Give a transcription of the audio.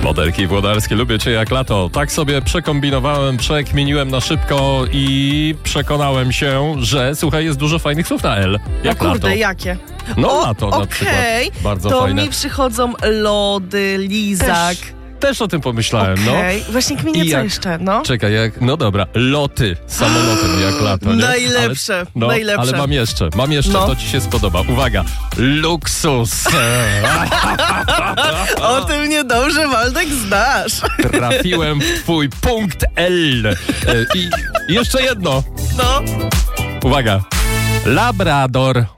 Modelki włodarskie, lubię cię jak lato. Tak sobie przekombinowałem, przekminiłem na szybko i przekonałem się, że słuchaj, jest dużo fajnych słów na L. Jak No kurde, lato. jakie? No lato na przykład. Bardzo to fajne. mi przychodzą lody, lizak. Też o tym pomyślałem, no. Właśnie kminię, I co jak- jeszcze, no? Czekaj, no dobra, loty samolotem jak lato, nie? Najlepsze, najlepsze. Ale mam jeszcze, No. to ci się spodoba. Uwaga, luksus. O tym niedobrze, Waldek, znasz. Trafiłem w twój punkt L. I jeszcze jedno. No. Uwaga, Labrador.